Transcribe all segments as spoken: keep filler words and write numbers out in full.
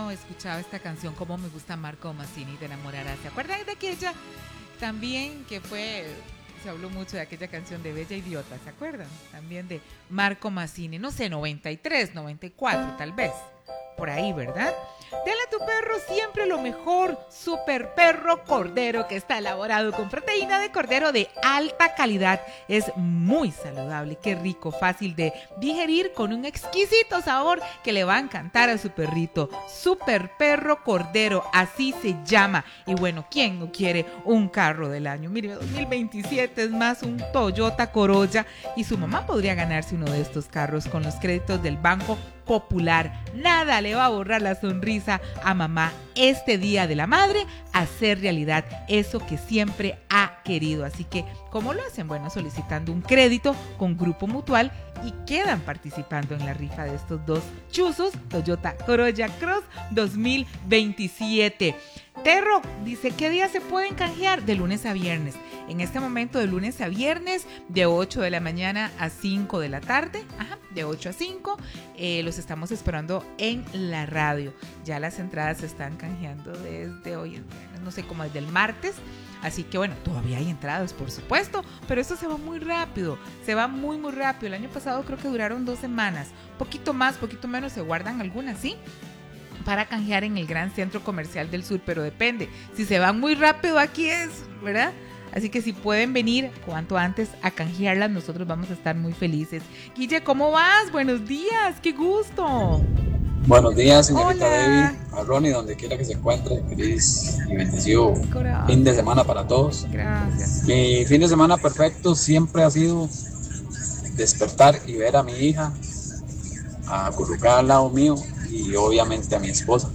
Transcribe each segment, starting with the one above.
no escuchaba esta canción, Cómo me gusta Marco Mazzini, Te enamorarás. ¿Se acuerdan de aquella también que fue, se habló mucho de aquella canción de Bella Idiota, ¿se acuerdan? También de Marco Mazzini, no sé, noventa y tres, noventa y cuatro tal vez, por ahí, ¿verdad? Dale a tu perro siempre lo mejor, Super Perro Cordero, que está elaborado con proteína de cordero de alta calidad. Es muy saludable, qué rico, fácil de digerir, con un exquisito sabor que le va a encantar a su perrito. Super Perro Cordero, así se llama. Y bueno, ¿quién no quiere un carro del año? Mire, dos mil veintisiete es más un Toyota Corolla, y su mamá podría ganarse uno de estos carros con los créditos del Banco Popular. Nada le va a borrar la sonrisa a mamá este Día de la Madre, hacer realidad eso que siempre ha querido. Así que, ¿cómo lo hacen? Bueno, solicitando un crédito con Grupo Mutual y quedan participando en la rifa de estos dos chuzos Toyota Corolla Cross dos mil veintisiete. Terro dice, ¿qué día se pueden canjear? De lunes a viernes. En este momento, de lunes a viernes, de ocho de la mañana a cinco de la tarde. Ajá, de ocho a cinco. Eh, los estamos esperando en la radio. Ya las entradas se están canjeando desde hoy, no sé, como desde el martes. Así que bueno, todavía hay entradas, por supuesto, pero esto se va muy rápido, se va muy muy rápido. El año pasado creo que duraron dos semanas, poquito más, poquito menos, se guardan algunas, ¿sí?, para canjear en el Gran Centro Comercial del Sur, pero depende, si se van muy rápido aquí es, ¿verdad? Así que si pueden venir cuanto antes a canjearlas, nosotros vamos a estar muy felices. Guille, ¿cómo vas? Buenos días, qué gusto. Buenos días, señorita Debbie, a Ronnie, donde quiera que se encuentre. Feliz y bendecido Gracias. Fin de semana para todos. Gracias. Mi fin de semana perfecto siempre ha sido despertar y ver a mi hija acurrucada al lado mío, y obviamente a mi esposa.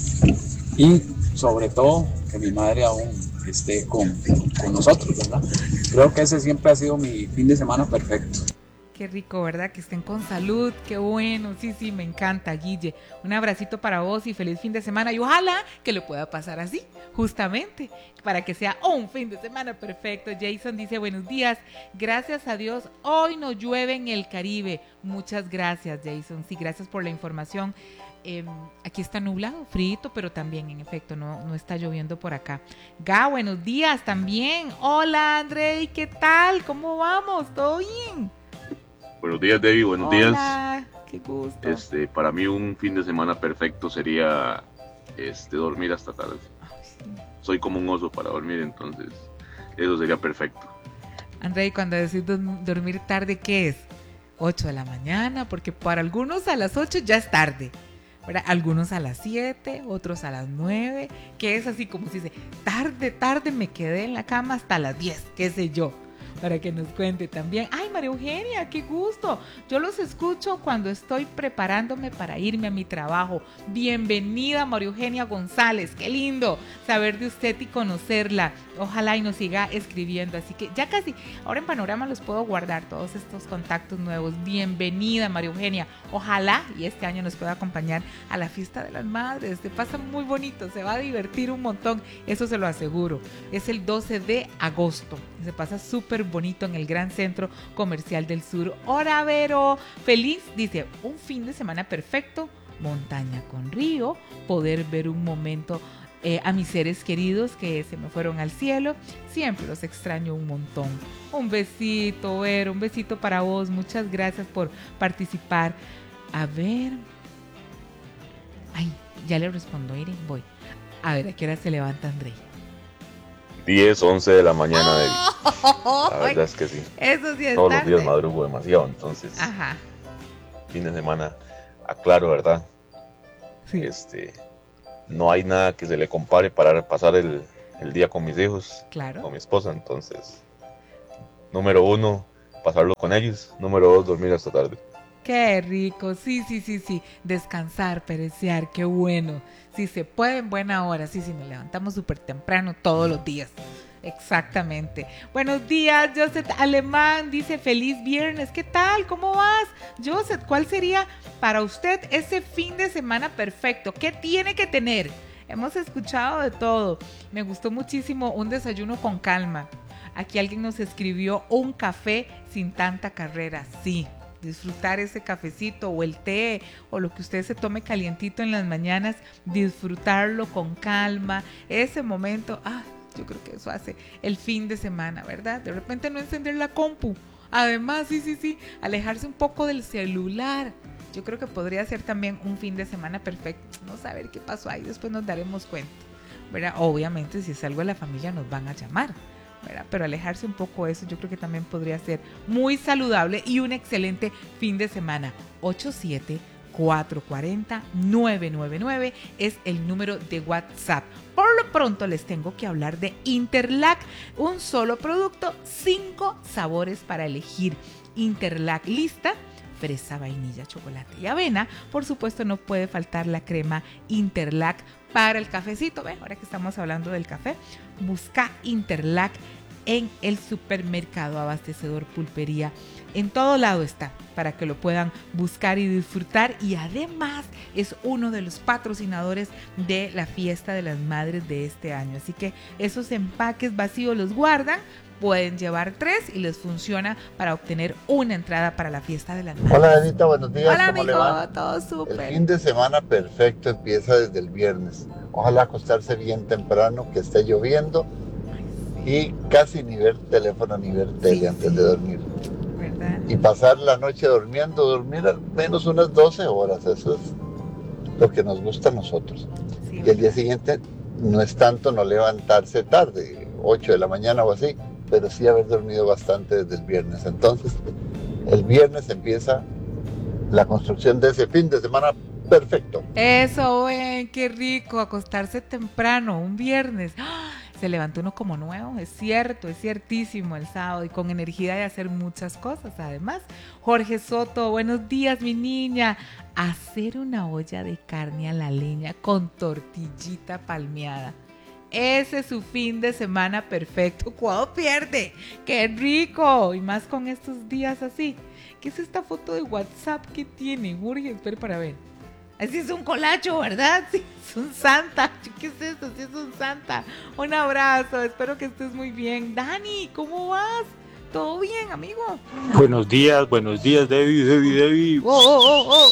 Y sobre todo, que mi madre aún esté con, con nosotros, ¿verdad? Creo que ese siempre ha sido mi fin de semana perfecto. Qué rico, ¿verdad? Que estén con salud, qué bueno. Sí, sí, me encanta, Guille. Un abracito para vos y feliz fin de semana. Y ojalá que le pueda pasar así, justamente, para que sea un fin de semana perfecto. Jason dice, buenos días. Gracias a Dios, hoy no llueve en el Caribe. Muchas gracias, Jason. Sí, gracias por la información. Eh, aquí está nublado, frío, pero también, en efecto, no, no está lloviendo por acá. Ga, buenos días también. Hola, Andrei, ¿qué tal? ¿Cómo vamos? ¿Todo bien? Buenos días, Debbie, buenos Hola, días. Hola, qué gusto. Este, para mí un fin de semana perfecto sería este, dormir hasta tarde. Ay, sí. Soy como un oso para dormir, entonces eso sería perfecto. Andrei, cuando decís dormir tarde, ¿qué es? ocho de la mañana, porque para algunos a las ocho ya es tarde, ¿verdad? Algunos a las siete, otros a las nueve, que es así como si dice, tarde, tarde, me quedé en la cama hasta las diez, qué sé yo. Para que nos cuente también. Ay, María Eugenia, qué gusto. Yo los escucho cuando estoy preparándome para irme a mi trabajo. Bienvenida, María Eugenia González. Qué lindo saber de usted y conocerla. Ojalá y nos siga escribiendo. Así que ya casi, ahora en Panorama los puedo guardar, todos estos contactos nuevos. Bienvenida, María Eugenia. Ojalá y este año nos pueda acompañar a la fiesta de las madres. Se pasa muy bonito, se va a divertir un montón. Eso se lo aseguro. Es el doce de agosto. Se pasa súper bonito en el Gran Centro Comercial del Sur. Hola, Vero. Feliz, dice, un fin de semana perfecto, montaña con río, poder ver un momento eh, a mis seres queridos que se me fueron al cielo. Siempre los extraño un montón. Un besito, Vero, un besito para vos. Muchas gracias por participar. A ver. Ay, ya le respondo, Irene, voy. A ver, ¿a qué hora se levanta Andrei? diez, once de la mañana, Debbie. La verdad es que sí. Eso sí es Todos tarde. los días madrugo demasiado, entonces. Ajá. Fin de semana, aclaro, ¿verdad? Sí. Este, no hay nada que se le compare para pasar el, el día con mis hijos, Claro. con mi esposa, entonces. Número uno, pasarlo con ellos. Número dos, dormir hasta tarde. Qué rico, sí, sí, sí, sí, descansar, perecear, qué bueno. Si se puede en buena hora, sí, sí, nos levantamos súper temprano todos los días. Exactamente. Buenos días, Joseph Alemán, dice feliz viernes. ¿Qué tal? ¿Cómo vas? Joseph, ¿cuál sería para usted ese fin de semana perfecto? ¿Qué tiene que tener? Hemos escuchado de todo. Me gustó muchísimo un desayuno con calma. Aquí alguien nos escribió un café sin tanta carrera. Sí. disfrutar ese cafecito o el té o lo que usted se tome calientito en las mañanas, disfrutarlo con calma, ese momento, ah, yo creo que eso hace el fin de semana, ¿verdad? De repente no encender la compu, además, sí, sí, sí, alejarse un poco del celular. Yo creo que podría ser también un fin de semana perfecto. No saber qué pasó ahí, después nos daremos cuenta, ¿verdad? Obviamente, si es algo de la familia, nos van a llamar, ¿verdad? Pero alejarse un poco de eso, yo creo que también podría ser muy saludable y un excelente fin de semana. ocho siete cuatro cuatro cero nueve nueve nueve es el número de WhatsApp. Por lo pronto les tengo que hablar de Interlac, un solo producto, cinco sabores para elegir. Interlac lista, fresa, vainilla, chocolate y avena. Por supuesto no puede faltar la crema Interlac para el cafecito. ¿Ve? Ahora que estamos hablando del café, busca Interlac en el supermercado, abastecedor, pulpería. En todo lado está para que lo puedan buscar y disfrutar, y además es uno de los patrocinadores de la fiesta de las madres de este año. Así que esos empaques vacíos los guardan, pueden llevar tres y les funciona para obtener una entrada para la fiesta de las madres. Hola Anita, buenos días. Hola ¿Cómo amigo, le va? todo súper. El fin de semana perfecto empieza desde el viernes. Ojalá acostarse bien temprano, que esté lloviendo y casi ni ver teléfono ni ver tele sí, antes sí. de dormir. ¿Verdad? Y pasar la noche durmiendo, dormir al menos unas doce horas, eso es lo que nos gusta a nosotros. Sí, y el día siguiente no es tanto no levantarse tarde, ocho de la mañana o así, pero sí haber dormido bastante desde el viernes. Entonces, el viernes empieza la construcción de ese fin de semana perfecto. Eso, ven, qué rico, acostarse temprano, un viernes. ¡Ah! Se levanta uno como nuevo, es cierto, es ciertísimo el sábado y con energía de hacer muchas cosas. Además, Jorge Soto, buenos días mi niña. Hacer una olla de carne a la leña con tortillita palmeada. Ese es su fin de semana perfecto. ¿Cuándo pierde? ¡Qué rico! Y más con estos días así. ¿Qué es esta foto de WhatsApp que tiene? Jorge, espera para ver. Así es un colacho, ¿verdad? Sí, es un santa. ¿Qué es esto? Sí, es un santa. Un abrazo, espero que estés muy bien. Dani, ¿cómo vas? ¿Todo bien, amigo? Buenos días, buenos días, Debbie, Debbie, Debbie. Oh, oh, oh, oh.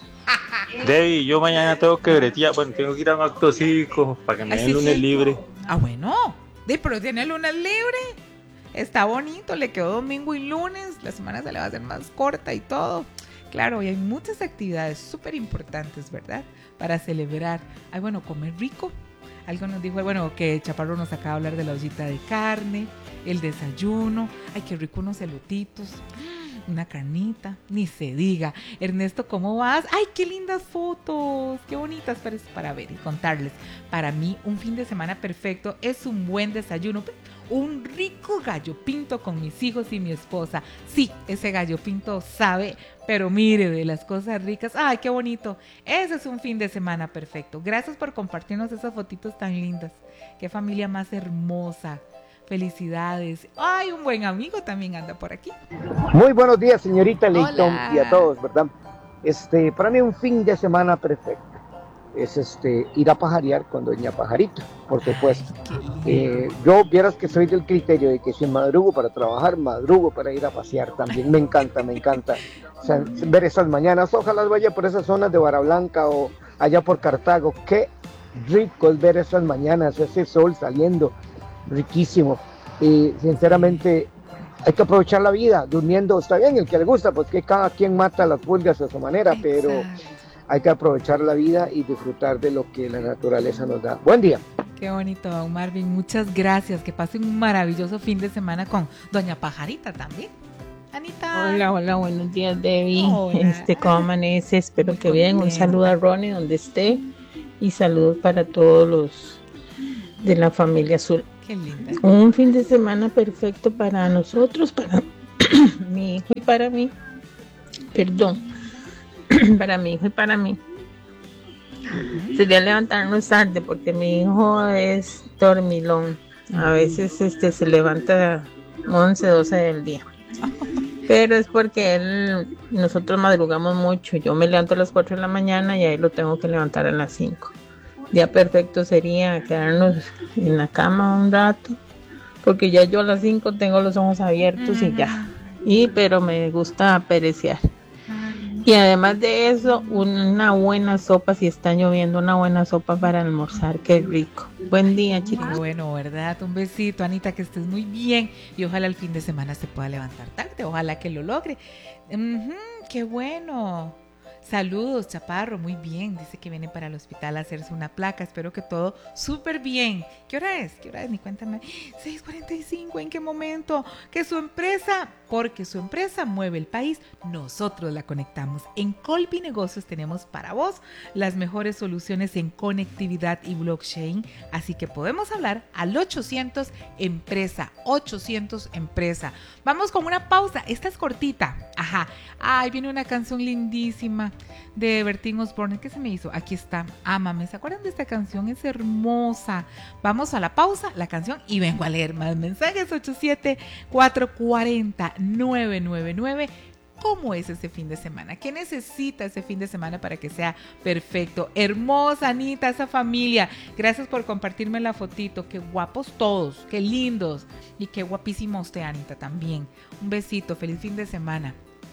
Debbie, yo mañana tengo que bretear, bueno, tengo que ir a un acto cívico para que me den el lunes libre. Ah, bueno, de, pero tiene el lunes libre. Está bonito, le quedó domingo y lunes. La semana se le va a hacer más corta y todo. Claro, y hay muchas actividades súper importantes, ¿verdad? Para celebrar. Ay, bueno, comer rico. Algo nos dijo, bueno, que Chaparro nos acaba de hablar de la ollita de carne, el desayuno. Ay, qué rico unos elotitos, una carnita, ni se diga. Ernesto, ¿cómo vas? Ay, qué lindas fotos, qué bonitas para, para ver y contarles. Para mí, un fin de semana perfecto es un buen desayuno. Un rico gallo pinto con mis hijos y mi esposa. Sí, ese gallo pinto sabe, pero mire, de las cosas ricas. ¡Ay, qué bonito! Ese es un fin de semana perfecto. Gracias por compartirnos esas fotitos tan lindas. ¡Qué familia más hermosa! Felicidades. ¡Ay, un buen amigo también anda por aquí! Muy buenos días, señorita Leighton, Hola. y a todos, ¿verdad? Este, para mí un fin de semana perfecto es este ir a pajarear con doña Pajarita, por supuesto. Eh, yo vieras que soy del criterio de que si madrugo para trabajar, madrugo para ir a pasear también. Me encanta, me encanta o sea, ver esas mañanas. Ojalá vaya por esas zonas de Barra Blanca o allá por Cartago. Qué rico es ver esas mañanas, ese sol saliendo, riquísimo. Y sinceramente hay que aprovechar la vida, durmiendo está bien, el que le gusta, pues que cada quien mata las pulgas a su manera, pero hay que aprovechar la vida y disfrutar de lo que la naturaleza nos da. Buen día. Qué bonito, don Marvin. Muchas gracias. Que pasen un maravilloso fin de semana con doña Pajarita también. Anita. Hola, hola, buenos días, Debbie. Hola. Este, ¿cómo amanece? Espero Muy que bien. Un contenta. saludo a Ronnie donde esté y saludos para todos los de la familia Azul. Qué linda. Un fin de semana perfecto para nosotros, para mi hijo y para mí. Perdón. Para mi hijo y para mí. Sería levantarnos tarde porque mi hijo es dormilón. A veces este se levanta once, doce del día. Pero es porque él, nosotros madrugamos mucho. Yo me levanto a las cuatro de la mañana y a él lo tengo que levantar a las cinco. Día perfecto sería quedarnos en la cama un rato, porque ya yo a las cinco tengo los ojos abiertos y ya. y pero me gusta perecear. Y además de eso, una buena sopa, si está lloviendo, una buena sopa para almorzar, qué rico. Buen día, chicos. Bueno, ¿verdad? Un besito, Anita, que estés muy bien y ojalá el fin de semana se pueda levantar tarde, ojalá que lo logre. Uh-huh, ¡qué bueno! Saludos, Chaparro, muy bien. Dice que viene para el hospital a hacerse una placa. Espero que todo súper bien. ¿Qué hora es? ¿Qué hora es? Ni cuéntame. seis cuarenta y cinco, ¿en qué momento? Que su empresa, porque su empresa mueve el país, nosotros la conectamos. En Colby Negocios tenemos para vos las mejores soluciones en conectividad y blockchain. Así que podemos hablar al ochocientos empresa, ochocientos empresa. Vamos con una pausa. Esta es cortita. Ajá. Ay, viene una canción lindísima de Bertín Osborne. ¿Qué se me hizo? Aquí está, Ámame. ¿Se acuerdan de esta canción? Es hermosa. Vamos a la pausa, la canción, y vengo a leer más mensajes. ocho siete cuatro cuatro cero nueve nueve nueve. ¿Cómo es ese fin de semana? ¿Qué necesita ese fin de semana para que sea perfecto? Hermosa, Anita, esa familia. Gracias por compartirme la fotito. Qué guapos todos, qué lindos. Y qué guapísimo usted, Anita, también. Un besito, feliz fin de semana.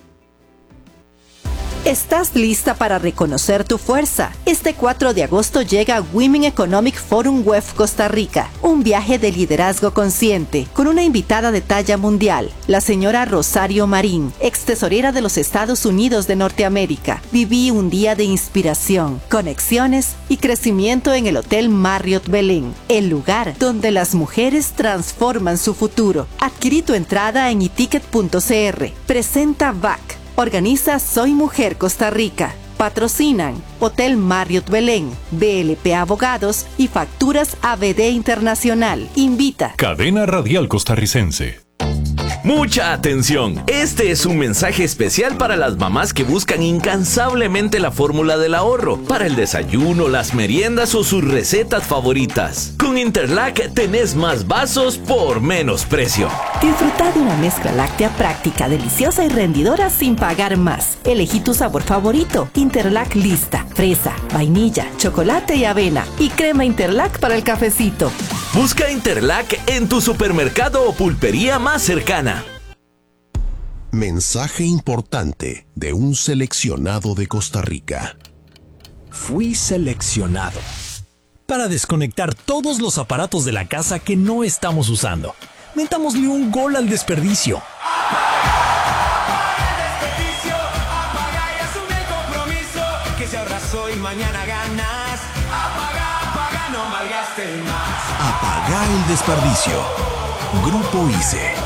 ¿Estás lista para reconocer tu fuerza? Este cuatro de agosto llega Women Economic Forum W E F Costa Rica, un viaje de liderazgo consciente, con una invitada de talla mundial, la señora Rosario Marín, ex tesorera de los Estados Unidos de Norteamérica. Viví un día de inspiración, conexiones y crecimiento en el Hotel Marriott Belén, el lugar donde las mujeres transforman su futuro. Adquirí tu entrada en iticket punto c r. Presenta V A C. Organiza Soy Mujer Costa Rica. Patrocinan Hotel Marriott Belén, B L P Abogados y Facturas A B D Internacional. Invita Cadena Radial Costarricense. Mucha atención, este es un mensaje especial para las mamás que buscan incansablemente la fórmula del ahorro para el desayuno, las meriendas o sus recetas favoritas. Con Interlac tenés más vasos por menos precio. Disfruta de una mezcla láctea práctica, deliciosa y rendidora sin pagar más. Elegí tu sabor favorito. Interlac lista, fresa, vainilla, chocolate y avena. Y crema Interlac para el cafecito. Busca Interlac en tu supermercado o pulpería más cercana. Mensaje importante de un seleccionado de Costa Rica. Fui seleccionado para desconectar todos los aparatos de la casa que no estamos usando. Metámosle un gol al desperdicio. Apaga el desperdicio. Grupo I C E.